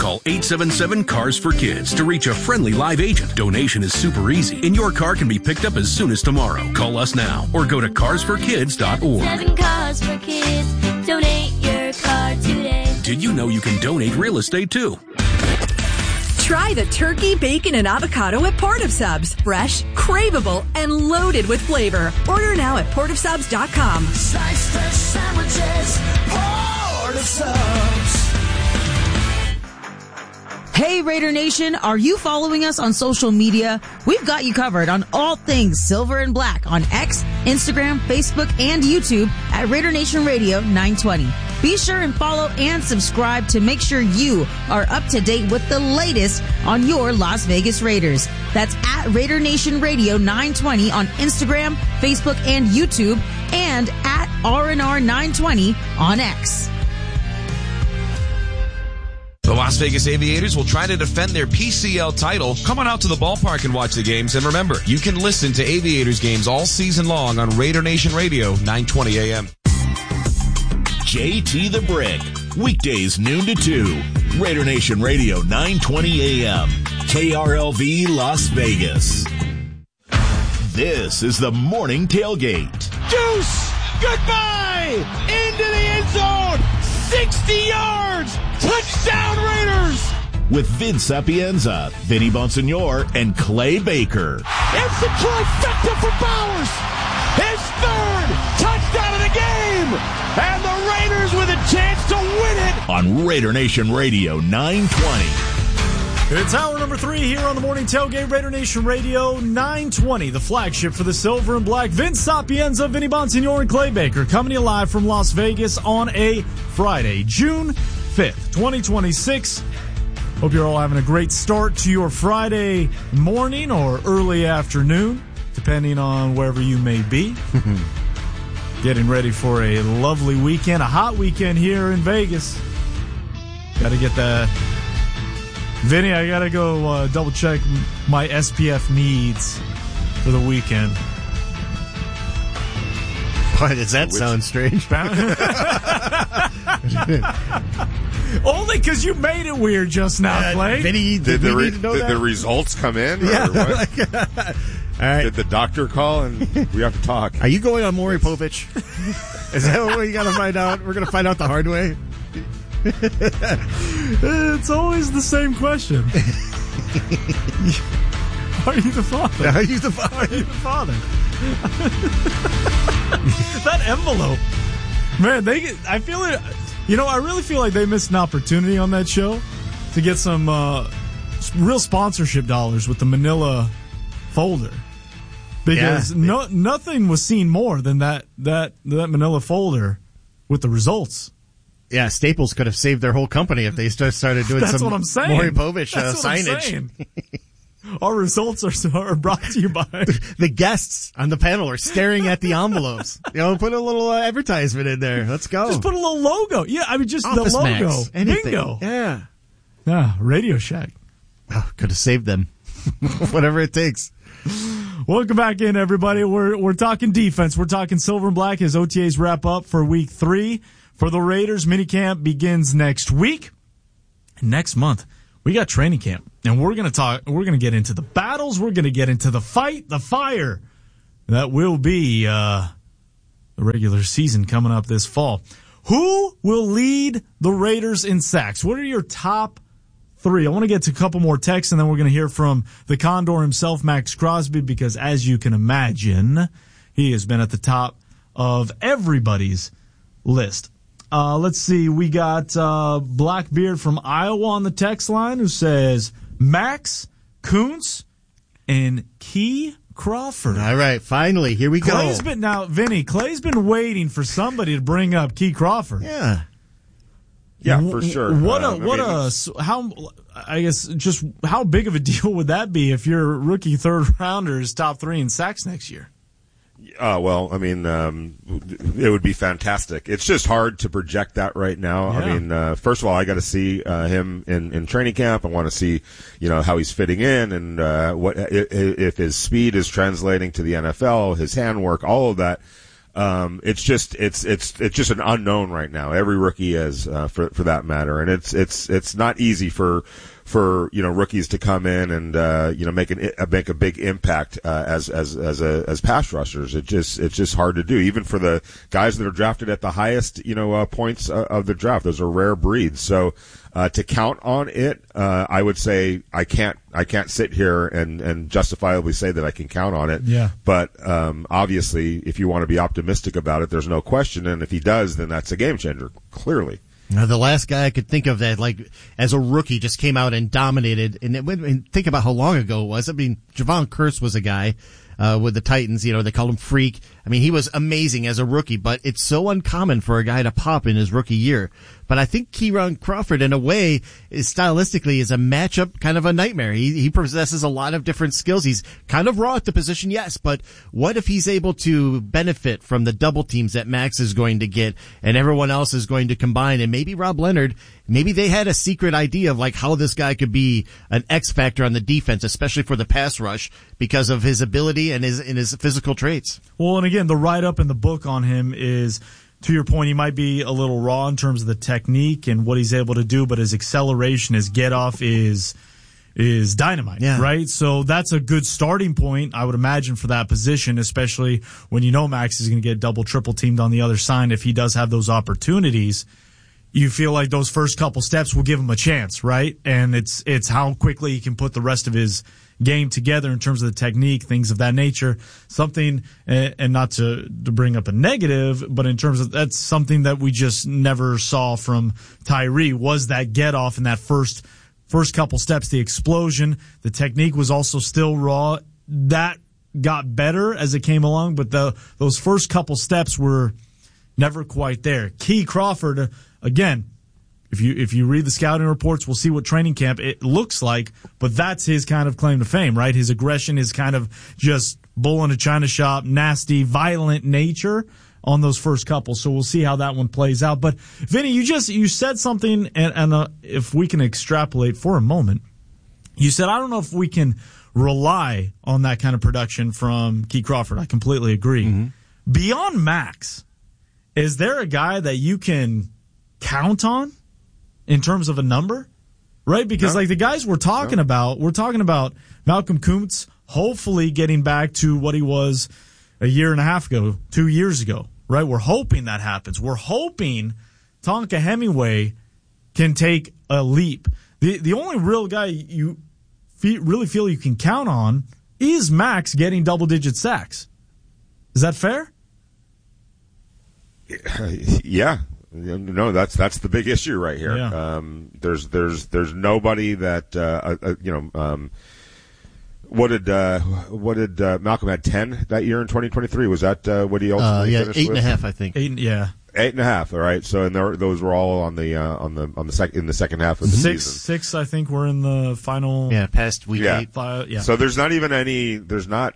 Call 877-CARS-FOR-KIDS to reach a friendly live agent. Donation is super easy, and your car can be picked up as soon as tomorrow. Call us now or go to carsforkids.org. 7 Cars for Kids. Donate your car today. Did you know you can donate real estate too? Try the turkey, bacon, and avocado at Port of Subs. Fresh, craveable, and loaded with flavor. Order now at portofsubs.com. Sliced fresh sandwiches, Port of Subs. Hey Raider Nation, are you following us on social media? We've got you covered on all things Silver and Black on X, Instagram, Facebook, and YouTube at Raider Nation Radio 920. Be sure and follow and subscribe to make sure you are up to date with the latest on your Las Vegas Raiders. That's at Raider Nation Radio 920 on Instagram, Facebook, and YouTube, and at RNR 920 on X. The Las Vegas Aviators will try to defend their PCL title. Come on out to the ballpark and watch the games. And remember, you can listen to Aviators games all season long on Raider Nation Radio, 920 AM. JT the Brick. Weekdays noon to 2. Raider Nation Radio, 920 AM. KRLV Las Vegas. This is the Morning Tailgate. Deuce! Goodbye! Into the end zone! 60 yards! Touchdown Raiders! With Vince Sapienza, Vinny Bonsignore, and Clay Baker. It's the trifecta for Bowers! His third touchdown of the game! And the Raiders with a chance to win it! On Raider Nation Radio 920. It's hour number 3 here on the Morning Tailgate, Raider Nation Radio 920, the flagship for the Silver and Black. Vince Sapienza, Vinny Bonsignore, and Clay Baker coming to you live from Las Vegas on a Friday, June 5th, 2026. Hope you're all having a great start to your Friday morning or early afternoon, depending on wherever you may be. Getting ready for a lovely weekend, a hot weekend here in Vegas. Got to get that. Vinny, I got to go double check my SPF needs for the weekend. Why does that sound strange? Only because you made it weird just now, Clay. Vinny, did the results come in? Yeah. Or what? All right. Did the doctor call and we have to talk? Are you going on Maury Povich? Is that what we got to find out? We're going to find out the hard way? It's always the same question. Are you the father? Are you the father? Are you the father? That envelope. Man, I feel it. I really feel like they missed an opportunity on that show to get some real sponsorship dollars with the Manila folder. Because nothing was seen more than that Manila folder with the results. Yeah, Staples could have saved their whole company if they started doing That's some what I'm saying. Maury Povich That's what signage. Our results are brought to you by the guests on the panel are staring at the envelopes. Put a little advertisement in there. Let's go. Just put a little logo. Yeah, I mean, just Office the logo. Max, anything. Bingo. Yeah, Radio Shack. Oh, could have saved them. Whatever it takes. Welcome back in, everybody. We're talking defense. We're talking Silver and Black as OTAs wrap up for week 3 for the Raiders. Minicamp begins next week. And next month, we got training camp. And we're going to get into the battles. We're going to get into the fight, the fire. That will be the regular season coming up this fall. Who will lead the Raiders in sacks? What are your top 3? I want to get to a couple more texts, and then we're going to hear from the Condor himself, Max Crosby, because as you can imagine, he has been at the top of everybody's list. Let's see. We got Blackbeard from Iowa on the text line who says Max, Kuntz, and Key Crawford. All right, finally, here we go. Clay's been waiting for somebody to bring up Key Crawford. Yeah. Yeah, for sure. How big of a deal would that be if your rookie third rounder is top 3 in sacks next year? It would be fantastic. It's just hard to project that right now. Yeah. I mean, first of all, I got to see him in training camp. I want to see, how he's fitting in and what if his speed is translating to the NFL, his handwork, all of that. It's just an unknown right now. Every rookie is, for that matter. And it's not easy for rookies to come in and make a big impact as pass rushers. It's just hard to do, even for the guys that are drafted at the highest points of the draft. Those are rare breeds. So to count on it, I would say I can't sit here and justifiably say that I can count on it. Yeah. But obviously, if you want to be optimistic about it, there's no question. And if he does, then that's a game changer, clearly. The last guy I could think of that, like, as a rookie, just came out and dominated. And think about how long ago it was. I mean, Javon Curse was a guy with the Titans. They called him Freak. I mean, he was amazing as a rookie, but it's so uncommon for a guy to pop in his rookie year. But I think Kieran Crawford, in a way, stylistically is a matchup kind of a nightmare. He possesses a lot of different skills. He's kind of raw at the position, yes, but what if he's able to benefit from the double teams that Max is going to get and everyone else is going to combine, and maybe Rob Leonard, maybe they had a secret idea of like how this guy could be an X factor on the defense, especially for the pass rush, because of his ability and his physical traits. Well, and again, the write-up in the book on him is, to your point, he might be a little raw in terms of the technique and what he's able to do, but his acceleration, his get-off is dynamite, right? So that's a good starting point, I would imagine, for that position, especially when Max is going to get double, triple teamed on the other side. If he does have those opportunities, you feel like those first couple steps will give him a chance, right? And it's how quickly he can put the rest of his game together in terms of the technique, things of that nature. Something, and not to bring up a negative, but in terms of that's something that we just never saw from Tyree, was that get off in that first couple steps, the explosion. The technique was also still raw. That got better as it came along, but those first couple steps were never quite there. Key Crawford, again, if you read the scouting reports, we'll see what training camp it looks like, but that's his kind of claim to fame, right? His aggression, his kind of just bull in a china shop, nasty, violent nature on those first couple. So we'll see how that one plays out. But Vinny, you said something, and if we can extrapolate for a moment, you said, I don't know if we can rely on that kind of production from Key Crawford. I completely agree. Mm-hmm. Beyond Max, is there a guy that you can count on in terms of a number, right? Because like the guys we're talking about Malcolm Kuntz hopefully getting back to what he was a year and a half ago, 2 years ago, right? We're hoping that happens. We're hoping Tonka Hemingway can take a leap. The only real guy you really feel you can count on is Max getting double-digit sacks. Is that fair? Yeah. No, that's the big issue right here. Yeah. There's nobody that what did Malcolm had 10 that year in 2023? Was that what he ultimately finished with? 8.5, I think. 8.5. All right. So those were all in the second half of the season. Six, I think, were in the final. Yeah, past week 8. Yeah. So there's not even any. There's not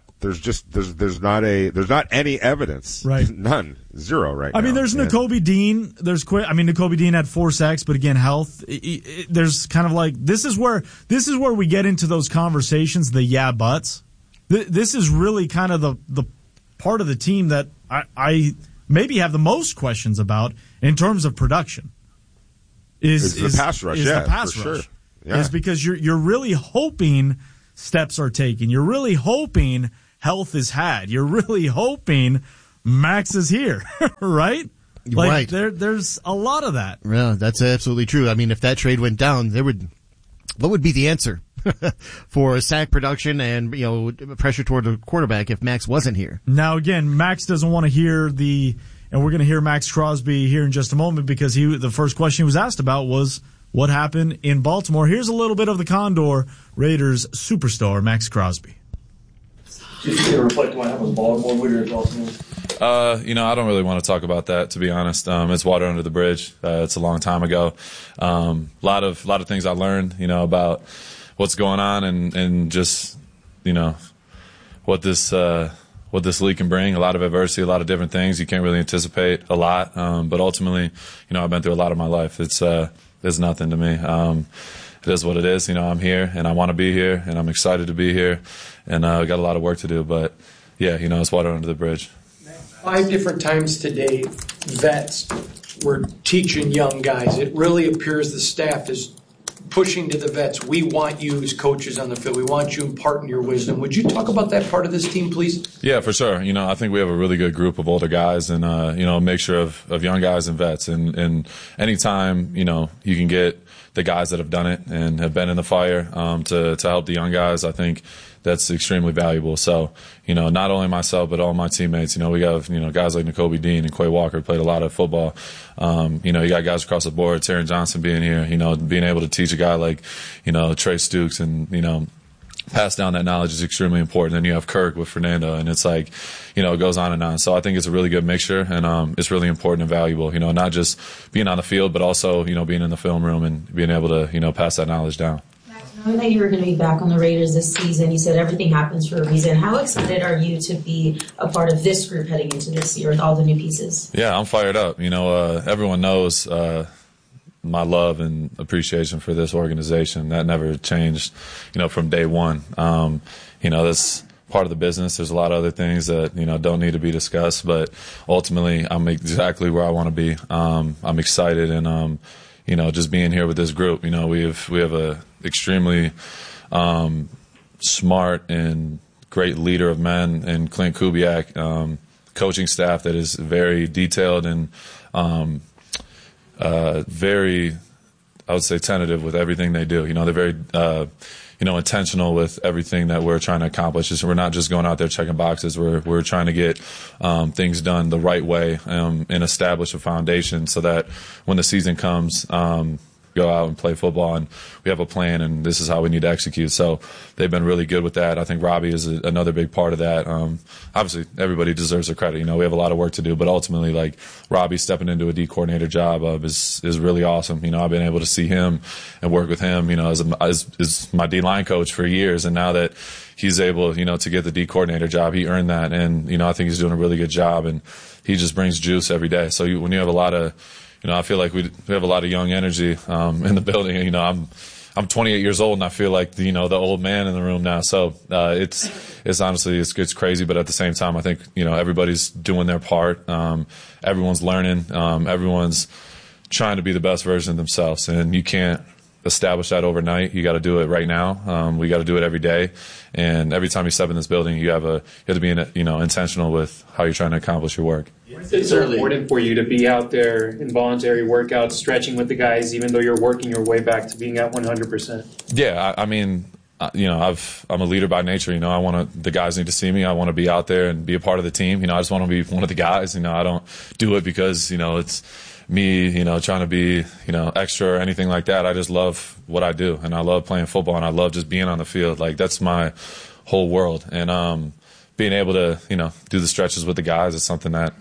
any evidence. Right. None. Zero right now. I mean, there's Nakobe Dean. Nakobe Dean had 4 sacks, but again, health. There's kind of like, this is where we get into those conversations, the buts. This is really kind of the part of the team that I maybe have the most questions about in terms of production. Is the pass rush. The pass rush. Sure. Yeah. Is because you're really hoping steps are taken. You're really hoping health is had. You're really hoping Max is here, right? Right. There's a lot of that. Yeah, that's absolutely true. I mean, if that trade went down, what would be the answer for sack production and pressure toward the quarterback if Max wasn't here? Now, again, Max doesn't want to hear and we're going to hear Max Crosby here in just a moment, because the first question he was asked about was what happened in Baltimore. Here's a little bit of the Condor Raiders superstar, Max Crosby. Just to reflect on what happened in Baltimore, what are your thoughts on this? I don't really want to talk about that, to be honest. It's water under the bridge. It's a long time ago. A lot of things I learned, about what's going on and just, what this league can bring. A lot of adversity, a lot of different things. You can't really anticipate a lot. But ultimately, I've been through a lot of my life. It's nothing to me. It is what it is. I'm here and I want to be here and I'm excited to be here, and I got a lot of work to do. But yeah, it's water under the bridge. 5 different times today, vets were teaching young guys. It really appears the staff is pushing to the vets. We want you as coaches on the field. We want you imparting your wisdom. Would you talk about that part of this team, please? Yeah, for sure. I think we have a really good group of older guys and, a mixture of young guys and vets. And anytime, you can get the guys that have done it and have been in the fire to help the young guys, I think that's extremely valuable. So, not only myself, but all my teammates, we have, guys like Nakobe Dean and Quay Walker played a lot of football. You got guys across the board, Taron Johnson being here, being able to teach a guy like, Trey Stukes and, pass down that knowledge is extremely important. Then you have Kirk with Fernando, and it's like, it goes on and on. So I think it's a really good mixture, and it's really important and valuable, not just being on the field, but also, being in the film room and being able to, pass that knowledge down. Knowing that you were going to be back on the Raiders this season, you said everything happens for a reason. How excited are you to be a part of this group heading into this year with all the new pieces? Yeah, I'm fired up. Everyone knows my love and appreciation for this organization. That never changed, from day one. That's part of the business. There's a lot of other things that, don't need to be discussed, but ultimately I'm exactly where I want to be. I'm excited and, just being here with this group. We have a extremely smart and great leader of men in Clint Kubiak, coaching staff that is very detailed and very, I would say, tentative with everything they do. They're very, intentional with everything that we're trying to accomplish. We're not just going out there checking boxes. We're trying to get things done the right way and establish a foundation so that when the season comes, go out and play football, and we have a plan, and this is how we need to execute. So they've been really good with that. I think Robbie is another big part of that. Obviously, everybody deserves their credit. We have a lot of work to do, but ultimately, like, Robbie stepping into a D coordinator job is really awesome. I've been able to see him and work with him, as my D-line coach for years, and now that he's able, to get the D coordinator job, he earned that, and, I think he's doing a really good job, and he just brings juice every day. So when you have a lot of I feel like we have a lot of young energy in the building. I'm 28 years old, and I feel like the old man in the room now. So it's honestly it's crazy, but at the same time, I think everybody's doing their part. Everyone's learning. Everyone's trying to be the best version of themselves, and you can't establish that overnight. You got to do it right now. We got to do it every day, and every time you step in this building, you have to be intentional with how you're trying to accomplish your work. It's so important for you to be out there in voluntary workouts, stretching with the guys, even though you're working your way back to being at 100%. Yeah, I mean, I'm a leader by nature. The guys need to see me. I want to be out there and be a part of the team. I just want to be one of the guys. I don't do it because it's me, trying to be, extra or anything like that. I just love what I do, and I love playing football, and I love just being on the field. Like, that's my whole world. And being able to, do the stretches with the guys is something that,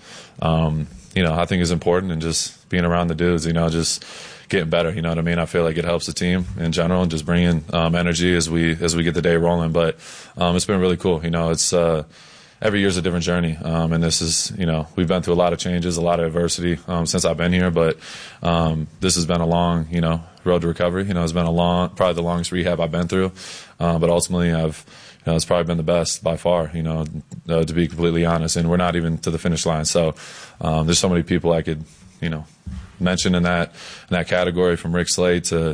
I think is important, and just being around the dudes, just getting better. You know what I mean? I feel like it helps the team in general and just bringing energy as we get the day rolling. But it's been really cool. It's every year's a different journey, and this is, we've been through a lot of changes, a lot of adversity since I've been here. But this has been a long, road to recovery. It's been probably the longest rehab I've been through. But ultimately, it's probably been the best by far, to be completely honest. And we're not even to the finish line. So there's so many people I could, mention in that category, from Rick Slade to,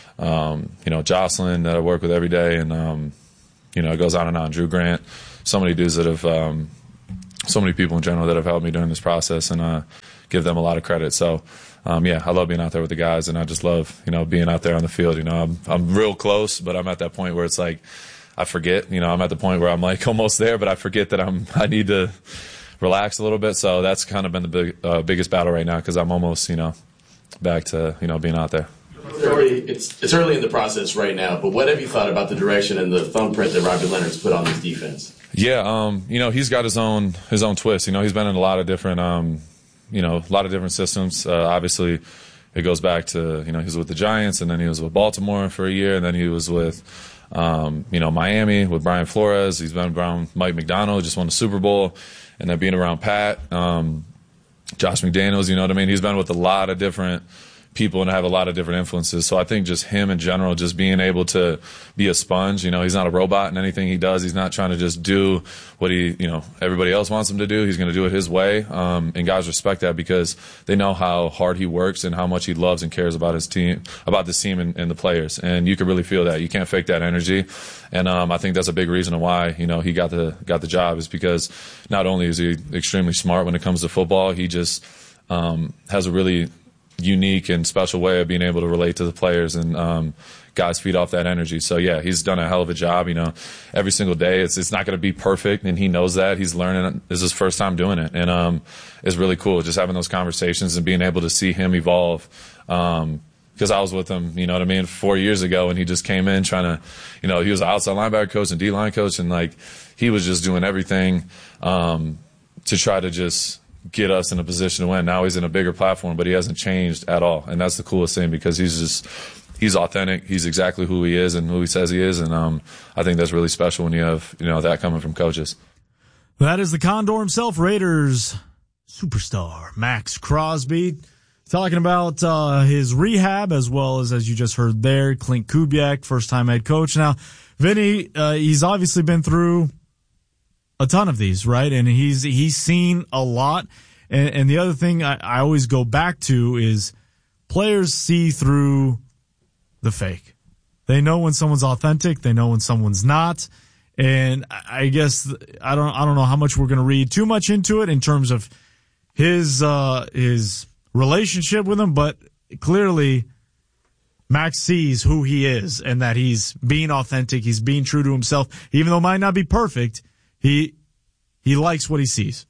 Jocelyn that I work with every day. And, it goes on and on. Drew Grant, so many dudes that have, so many people in general that have helped me during this process, and give them a lot of credit. So, I love being out there with the guys, and I just love, being out there on the field. I'm real close, but I'm at that point where it's like, I forget, I'm at the point where I'm like almost there, but I forget that I need to relax a little bit. So that's kind of been the biggest battle right now, because I'm almost, back to, being out there. It's early in the process right now, but what have you thought about the direction and the thumbprint that Robbie Leonard's put on this defense? Yeah, he's got his own twist. He's been in a lot of different, systems. Obviously, it goes back to, he was with the Giants, and then he was with Baltimore for a year, and then he was with, Miami with Brian Flores. He's been around Mike McDonald, just won the Super Bowl, and then being around Pat, Josh McDaniels. You know what I mean? He's been with a lot of different people and have a lot of different influences. So I think just him in general, just being able to be a sponge, he's not a robot in anything he does. He's not trying to just do what everybody else wants him to do. He's going to do it his way. And guys respect that because they know how hard he works and how much he loves and cares about his team, about this team and the players. And you can really feel that. You can't fake that energy. And I think that's a big reason why, he got the job, is because not only is he extremely smart when it comes to football, he just has a really unique and special way of being able to relate to the players, and guys feed off that energy. So yeah, he's done a hell of a job. Every single day it's not going to be perfect, and he knows that. He's learning. This is his first time doing it, and it's really cool just having those conversations and being able to see him evolve. Because I was with him, 4 years ago, and he just came in trying to, he was an outside linebacker coach and D-line coach, and he was just doing everything to try to just get us in a position to win. Now he's in a bigger platform, but he hasn't changed at all. And that's the coolest thing, because he's authentic. He's exactly who he is and who he says he is. And I think that's really special when you have, that coming from coaches. That is the Condor himself, Raiders superstar, Max Crosby, talking about his rehab, as well as you just heard there, Clint Kubiak, first-time head coach. Now, Vinny, he's obviously been through a ton of these, right? And he's seen a lot. And the other thing I always go back to is players see through the fake. They know when someone's authentic. They know when someone's not. And I guess I don't know how much we're going to read too much into it in terms of his relationship with him, but clearly Max sees who he is and that he's being authentic. He's being true to himself, even though it might not be perfect. He likes what he sees.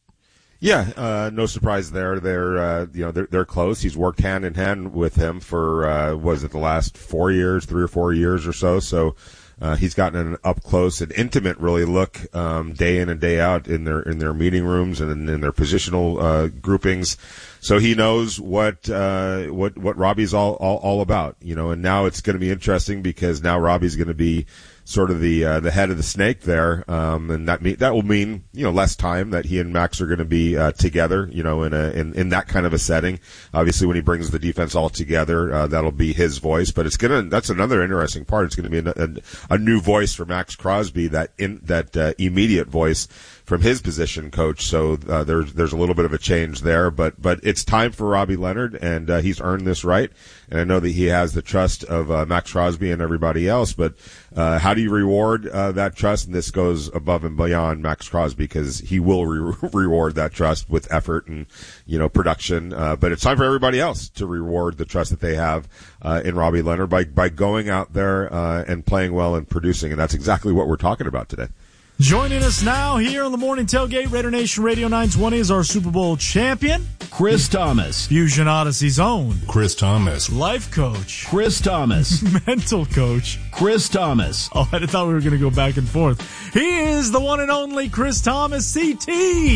Yeah, no surprise there. They're close. He's worked hand in hand with him for the last 3 or 4 years or so. So he's gotten an up close and intimate really look day in and day out in their meeting rooms and in their positional groupings. So he knows what Robbie's all about, and now it's going to be interesting because now Robbie's going to be sort of the head of the snake there, and that will mean less time that he and Max are going to be together, in that kind of a setting. Obviously, when he brings the defense all together, that'll be his voice. But that's another interesting part. It's going to be a new voice for Max Crosby, that immediate voice from his position coach. So there's a little bit of a change there, but it's time for Robbie Leonard, and he's earned this right. And I know that he has the trust of Max Crosby and everybody else, but how do you reward that trust? And this goes above and beyond Max Crosby, because he will reward that trust with effort and production. But it's time for everybody else to reward the trust that they have in Robbie Leonard by going out there and playing well and producing. And that's exactly what we're talking about today. Joining us now here on the Morning Tailgate, Raider Nation Radio 920, is our Super Bowl champion, Chris Thomas. Fusion Odyssey's own Chris Thomas. Life coach, Chris Thomas. Mental coach, Chris Thomas. Oh, I thought we were going to go back and forth. He is the one and only Chris Thomas, CT.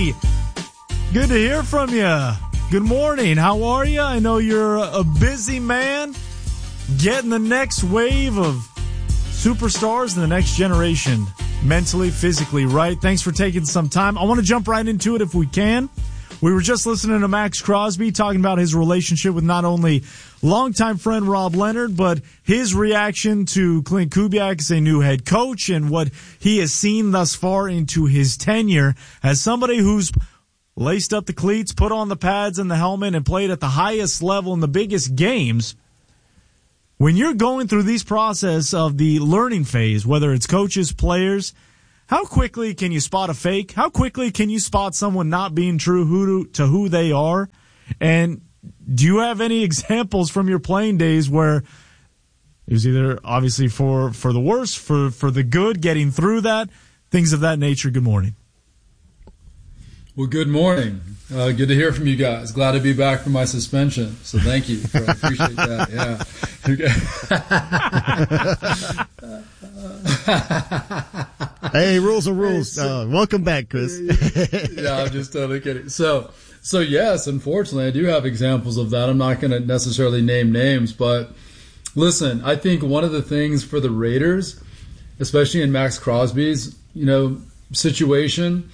Good to hear from you. Good morning. How are you? I know you're a busy man getting the next wave of superstars in the next generation mentally, physically right. Thanks for taking some time. I want to jump right into it if we can. We were just listening to Max Crosby talking about his relationship with not only longtime friend Rob Leonard, but his reaction to Clint Kubiak as a new head coach and what he has seen thus far into his tenure as somebody who's laced up the cleats, put on the pads and the helmet, and played at the highest level in the biggest games. When you're going through these process of the learning phase, whether it's coaches, players, how quickly can you spot a fake? How quickly can you spot someone not being true to who they are? And do you have any examples from your playing days where it was either obviously for the worse, for the good, getting through that, things of that nature? Good morning. Well, good morning. Good to hear from you guys. Glad to be back from my suspension. So thank you. I appreciate that. Yeah. Hey, rules are rules. Welcome back, Chris. Yeah, I'm just totally kidding. So yes, unfortunately, I do have examples of that. I'm not going to necessarily name names, but listen, I think one of the things for the Raiders, especially in Max Crosby's, situation,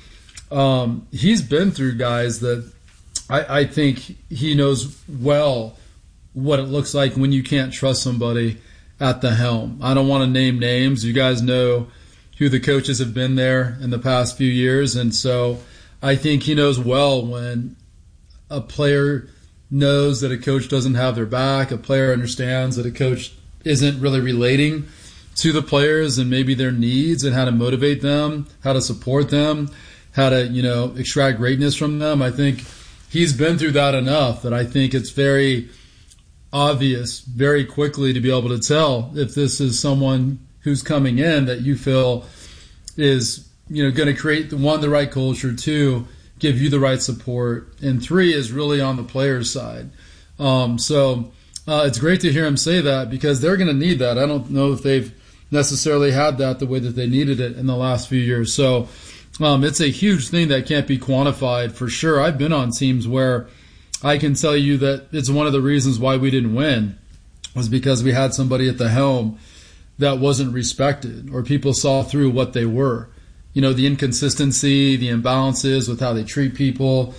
he's been through guys that I think he knows well what it looks like when you can't trust somebody at the helm. I don't want to name names. You guys know who the coaches have been there in the past few years, and so I think he knows well when a player knows that a coach doesn't have their back, a player understands that a coach isn't really relating to the players and maybe their needs and how to motivate them, how to support them, how to, extract greatness from them. I think he's been through that enough that I think it's very obvious very quickly to be able to tell if this is someone who's coming in that you feel is, going to create, the right culture, 2, give you the right support, and 3 is really on the player's side. So it's great to hear him say that because they're going to need that. I don't know if they've necessarily had that the way that they needed it in the last few years. So it's a huge thing that can't be quantified for sure. I've been on teams where I can tell you that it's one of the reasons why we didn't win was because we had somebody at the helm that wasn't respected or people saw through what they were. The inconsistency, the imbalances with how they treat people,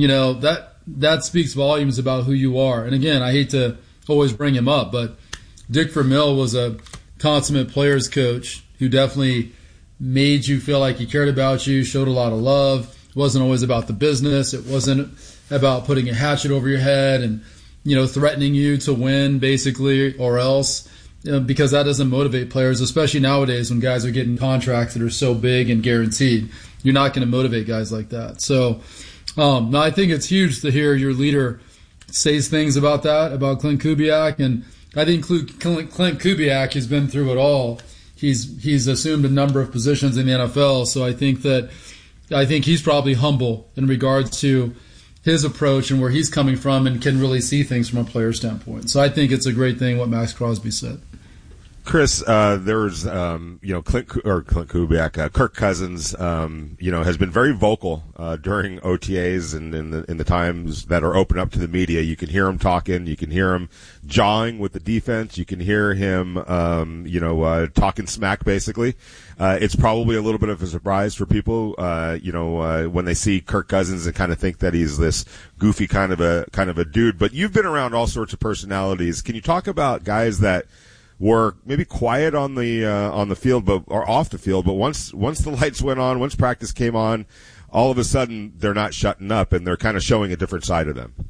that speaks volumes about who you are. And again, I hate to always bring him up, but Dick Vermeil was a consummate players coach who definitely made you feel like he cared about you, showed a lot of love. It wasn't always about the business. It wasn't about putting a hatchet over your head and, threatening you to win basically or else. Because that doesn't motivate players, especially nowadays when guys are getting contracts that are so big and guaranteed. You're not going to motivate guys like that. So no, I think it's huge to hear your leader say things about that, about Clint Kubiak. And I think Clint Kubiak has been through it all. He's assumed a number of positions in the NFL. So I think he's probably humble in regards to his approach and where he's coming from and can really see things from a player standpoint. So I think it's a great thing what Max Crosby said. Chris, there's Clint Kubiak, Kirk Cousins, has been very vocal during OTAs and in the times that are open up to the media. You can hear him talking, you can hear him jawing with the defense, you can hear him, talking smack basically. It's probably a little bit of a surprise for people, when they see Kirk Cousins and kind of think that he's this goofy kind of a dude. But you've been around all sorts of personalities. Can you talk about guys that were maybe quiet on the field, or off the field, but once the lights went on, once practice came on, all of a sudden they're not shutting up and they're kind of showing a different side of them?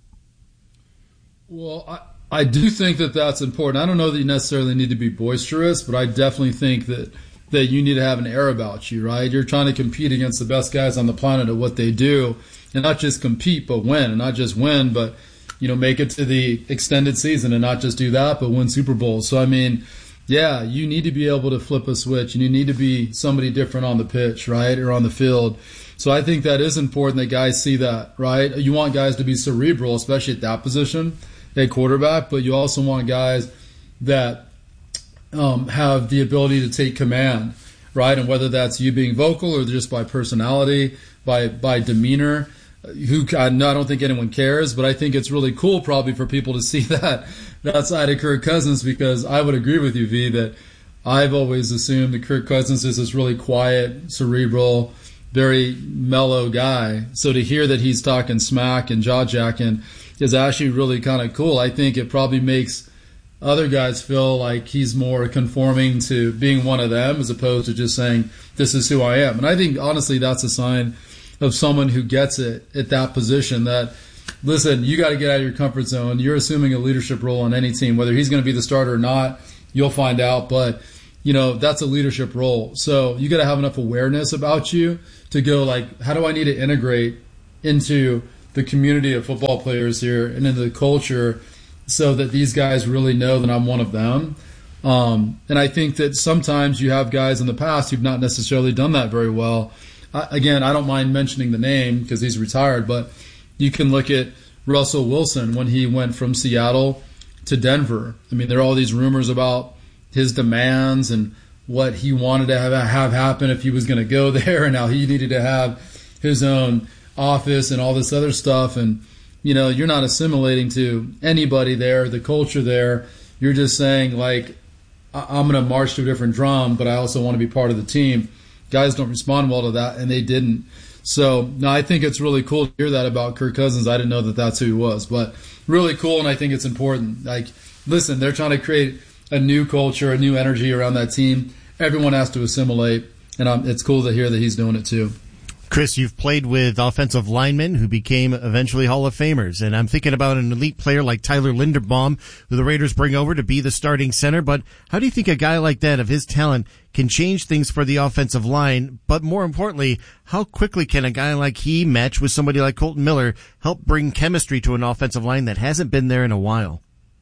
Well, I do think that that's important. I don't know that you necessarily need to be boisterous, but I definitely think that you need to have an air about you, right? You're trying to compete against the best guys on the planet at what they do, and not just compete, but win, and not just win, but make it to the extended season and not just do that, but win Super Bowls. So, you need to be able to flip a switch and you need to be somebody different on the pitch, right, or on the field. So I think that is important that guys see that, right? You want guys to be cerebral, especially at that position, at quarterback, but you also want guys that have the ability to take command, right? And whether that's you being vocal or just by personality, by demeanor, I don't think anyone cares, but I think it's really cool probably for people to see that side of Kirk Cousins, because I would agree with you, V, that I've always assumed that Kirk Cousins is this really quiet, cerebral, very mellow guy. So to hear that he's talking smack and jaw-jacking is actually really kind of cool. I think it probably makes other guys feel like he's more conforming to being one of them as opposed to just saying, this is who I am. And I think, honestly, that's a sign of someone who gets it at that position that, listen, you got to get out of your comfort zone. You're assuming a leadership role on any team. Whether he's going to be the starter or not, you'll find out. But, that's a leadership role. So you got to have enough awareness about you to go like, how do I need to integrate into the community of football players here and into the culture so that these guys really know that I'm one of them. And I think that sometimes you have guys in the past who've not necessarily done that very well. Again, I don't mind mentioning the name because he's retired, but you can look at Russell Wilson when he went from Seattle to Denver. There are all these rumors about his demands and what he wanted to have happen if he was going to go there and how he needed to have his own office and all this other stuff. And, you're not assimilating to anybody there, the culture there. You're just saying, like, I'm going to march to a different drum, but I also want to be part of the team. Guys don't respond well to that, and they didn't. So, no, I think it's really cool to hear that about Kirk Cousins. I didn't know that that's who he was, but really cool, and I think it's important. Like, listen, they're trying to create a new culture, a new energy around that team. Everyone has to assimilate, and it's cool to hear that he's doing it too. Chris, you've played with offensive linemen who became eventually Hall of Famers, and I'm thinking about an elite player like Tyler Linderbaum, who the Raiders bring over to be the starting center. But how do you think a guy like that, of his talent, can change things for the offensive line? But more importantly, how quickly can a guy like he match with somebody like Colton Miller, help bring chemistry to an offensive line that hasn't been there in a while?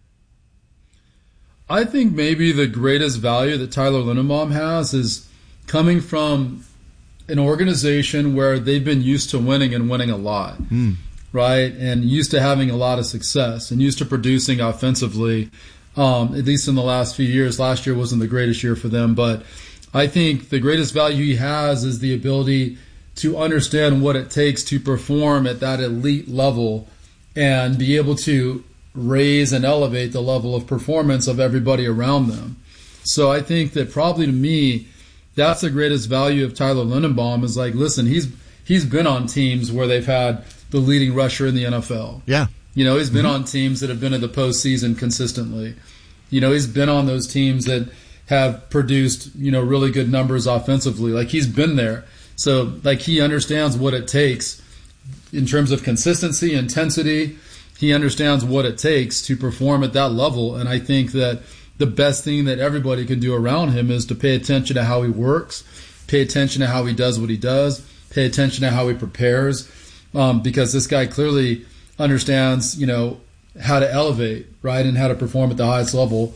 I think maybe the greatest value that Tyler Linderbaum has is coming from an organization where they've been used to winning and winning a lot, right? And used to having a lot of success and used to producing offensively, at least in the last few years. Last year wasn't the greatest year for them, but I think the greatest value he has is the ability to understand what it takes to perform at that elite level and be able to raise and elevate the level of performance of everybody around them. So I think that probably to me, that's the greatest value of Tyler Linderbaum is like, listen, he's been on teams where they've had the leading rusher in the NFL. Yeah. You know, he's been on teams that have been in the postseason consistently. You know, he's been on those teams that have produced, you know, really good numbers offensively. Like, he's been there. So, like, he understands what it takes in terms of consistency, intensity. He understands what it takes to perform at that level. And I think that the best thing that everybody can do around him is to pay attention to how he works, pay attention to how he does what he does, pay attention to how he prepares, because this guy clearly understands, you know, how to elevate, right, and how to perform at the highest level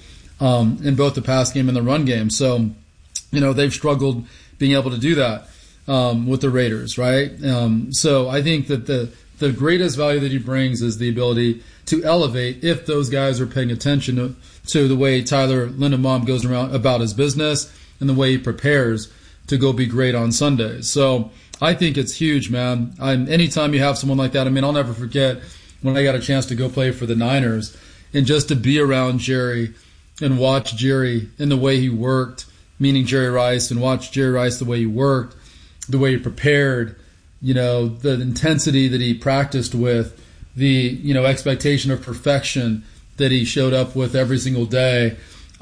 in both the pass game and the run game. So, you know, they've struggled being able to do that with the Raiders, right? So I think that the greatest value that he brings is the ability to elevate if those guys are paying attention to the way Tyler Linderbaum goes around about his business and the way he prepares to go be great on Sundays. So I think it's huge, man. Anytime you have someone like that, I mean, I'll never forget when I got a chance to go play for the Niners and just to be around Jerry and watch Jerry and the way he worked, meaning Jerry Rice, and watch Jerry Rice the way he worked, the way he prepared, you know, the intensity that he practiced with, the, you know, expectation of perfection that he showed up with every single day.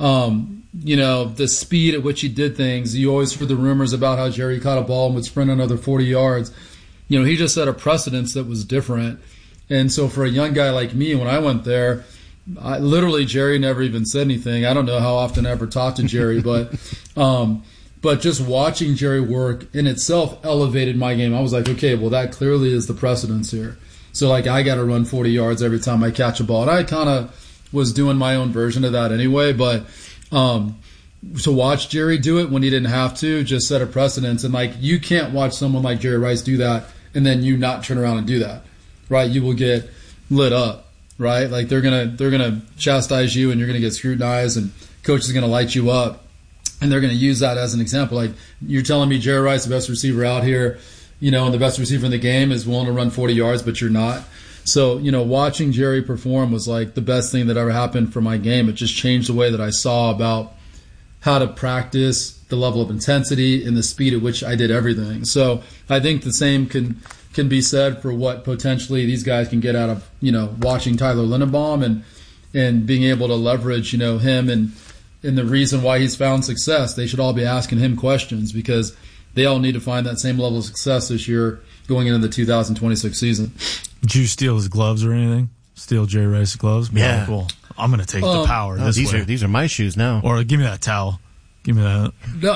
You know, the speed at which he did things. You always heard the rumors about how Jerry caught a ball and would sprint another 40 yards. You know, he just set a precedence that was different. And so for a young guy like me, when I went there, literally Jerry never even said anything. I don't know how often I ever talked to Jerry, but just watching Jerry work in itself elevated my game. I was like, okay, well, that clearly is the precedence here. So, like, I got to run 40 yards every time I catch a ball. And I kind of was doing my own version of that anyway. But to watch Jerry do it when he didn't have to just set a precedence. And, like, you can't watch someone like Jerry Rice do that and then you not turn around and do that, right? You will get lit up, right? Like, they're gonna chastise you and you're going to get scrutinized and coach is going to light you up. And they're going to use that as an example. Like, you're telling me Jerry Rice, the best receiver out here, you know, and the best receiver in the game is willing to run 40 yards, but you're not. So, you know, watching Jerry perform was like the best thing that ever happened for my game. It just changed the way that I saw about how to practice, the level of intensity, and the speed at which I did everything. So I think the same can be said for what potentially these guys can get out of, you know, watching Tyler Linderbaum and being able to leverage, you know, him and the reason why he's found success. They should all be asking him questions because they all need to find that same level of success this year going into the 2026 season. Did you steal his gloves or anything? Steal Jerry Rice's gloves? Yeah. Cool. I'm going to take the power this way. These are my shoes now. Or give me that towel. Give me that. No,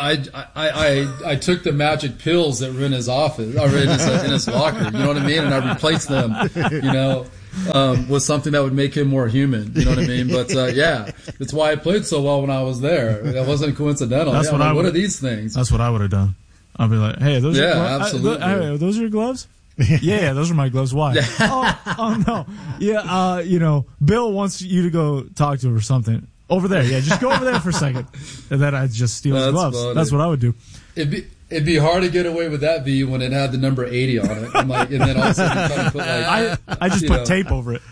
I took the magic pills that were in his office, or in his locker. You know what I mean? And I replaced them, you know, with something that would make him more human. You know what I mean? But yeah, that's why I played so well when I was there. That wasn't coincidental. That's what are these things? That's what I would have done. I'd be like, hey, those are your gloves? Absolutely. Those are your gloves? Yeah, those are my gloves. Why? oh, no. Yeah, you know, Bill wants you to go talk to him or something. Over there. Yeah, just go over there for a second. And then I'd just steal his gloves. Funny. That's what I would do. It'd be hard to get away with that V when it had the number 80 on it. And then all of a sudden you kind of put like... I just put tape over it.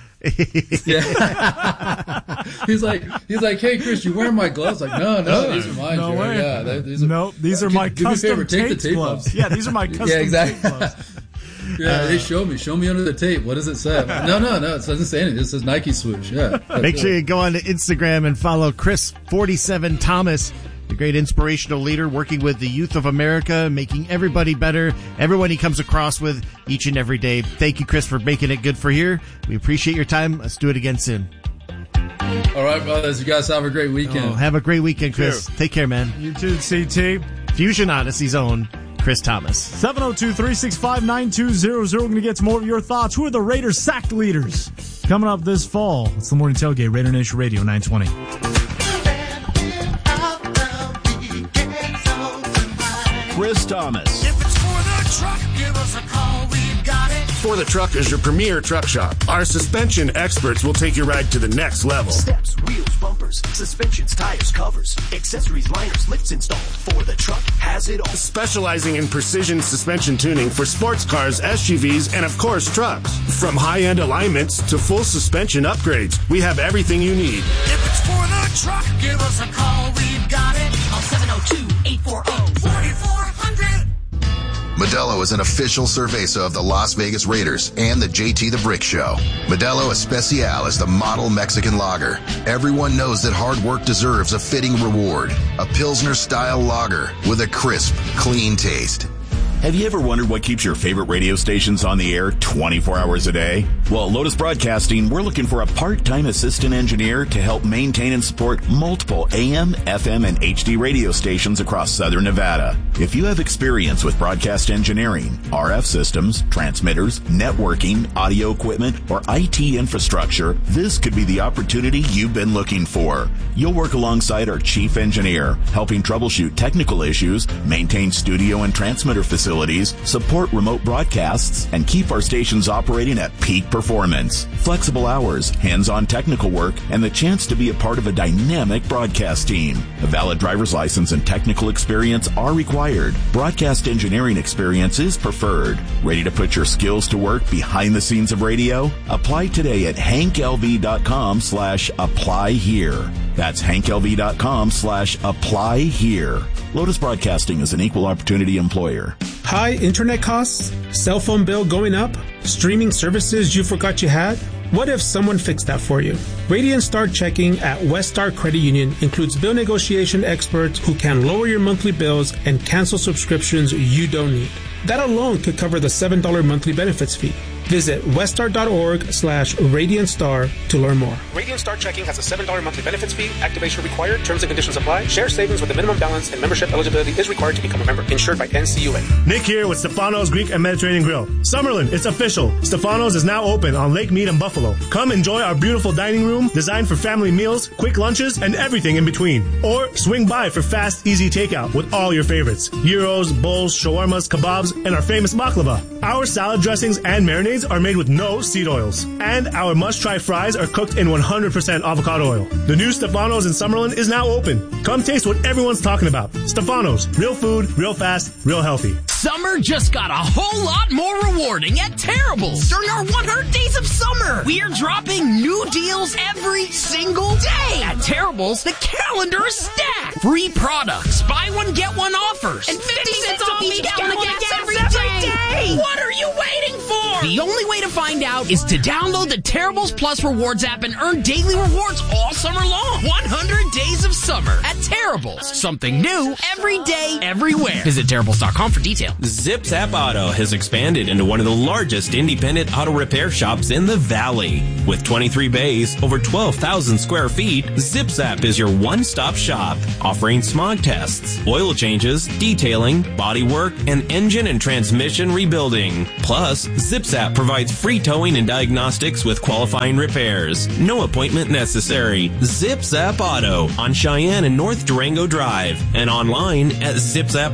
Yeah. He's like, hey Chris, you wearing my gloves? Like, no, these are mine. No way. Yeah, these are my custom tape gloves. Yeah, these are my custom tape gloves. Yeah, they show me under the tape. What does it say? No, it doesn't say anything. It says Nike swoosh. Yeah. Make sure you go on to Instagram and follow Chris47 Thomas, the great inspirational leader working with the youth of America, making everybody better, everyone he comes across with each and every day. Thank you, Chris, for making it good for here. We appreciate your time. Let's do it again soon. All right, brothers. You guys have a great weekend. Have a great weekend, Chris. Take care, man. You too, CT. Fusion Odyssey's own Chris Thomas. 702-365-9200. We're going to get to more of your thoughts. Who are the Raiders sack leaders coming up this fall? It's the Morning Tailgate, Raider Nation Radio 920. Chris Thomas. If it's for the truck, give us a call. We've got it. For the Truck is your premier truck shop. Our suspension experts will take your ride to the next level. Steps, wheels, bumpers, suspensions, tires, covers, accessories, liners, lifts installed. For the Truck has it all. Specializing in precision suspension tuning for sports cars, SUVs, and of course trucks. From high-end alignments to full suspension upgrades, we have everything you need. If it's for the truck, give us a call. We've got it. On 702-840-4400. Modelo is an official cerveza of the Las Vegas Raiders and the JT the Brick Show. Modelo Especial is the model Mexican lager. Everyone knows that hard work deserves a fitting reward. A Pilsner-style lager with a crisp, clean taste. Have you ever wondered what keeps your favorite radio stations on the air 24 hours a day? Well, at Lotus Broadcasting, we're looking for a part-time assistant engineer to help maintain and support multiple AM, FM, and HD radio stations across Southern Nevada. If you have experience with broadcast engineering, RF systems, transmitters, networking, audio equipment, or IT infrastructure, this could be the opportunity you've been looking for. You'll work alongside our chief engineer, helping troubleshoot technical issues, maintain studio and transmitter facilities, support remote broadcasts, and keep our stations operating at peak performance. Flexible hours, hands-on technical work, and the chance to be a part of a dynamic broadcast team. A valid driver's license and technical experience are required. Broadcast engineering experience is preferred. Ready to put your skills to work behind the scenes of radio? Apply today at hanklv.com/apply here. That's hanklv.com/apply here. Lotus Broadcasting is an equal opportunity employer. High internet costs? Cell phone bill going up? Streaming services you forgot you had? What if someone fixed that for you? Radiant Star Checking at West Star Credit Union includes bill negotiation experts who can lower your monthly bills and cancel subscriptions you don't need. That alone could cover the $7 monthly benefits fee. Visit weststar.org/RadiantStar to learn more. Radiant Star Checking has a $7 monthly benefits fee. Activation required. Terms and conditions apply. Share savings with a minimum balance and membership eligibility is required to become a member. Insured by NCUA. Nick here with Stefano's Greek and Mediterranean Grill. Summerlin, it's official. Stefano's is now open on Lake Mead and Buffalo. Come enjoy our beautiful dining room designed for family meals, quick lunches, and everything in between. Or swing by for fast, easy takeout with all your favorites. Gyros, bowls, shawarmas, kebabs, and our famous baklava. Our salad dressings and marinades are made with no seed oils. And our must-try fries are cooked in 100% avocado oil. The new Stefano's in Summerlin is now open. Come taste what everyone's talking about. Stefano's. Real food, real fast, real healthy. Summer just got a whole lot more rewarding at Terrible's. During our 100 Days of Summer, we are dropping new deals every single day. At Terrible's, the calendar is stacked. Free products, buy one, get one offers, and 50 cents off each gallon of gas every day. What are you waiting for? The only way to find out is to download the Terrible's Plus Rewards app and earn daily rewards all summer long. 100 Days of Summer at Terrible's. Something new every day, everywhere. Visit Terrible's.com for details. Zips App Auto has expanded into one of the largest independent auto repair shops in the Valley. With 23 bays, over 12,000 square feet, Zips App is your one-stop shop, offering smog tests, oil changes, detailing, body work, and engine and transmission rebuilding. Plus, Zips App provides free towing and diagnostics with qualifying repairs. No appointment necessary. Zips App Auto on Cheyenne and North Durango Drive and online at zipsapp.com.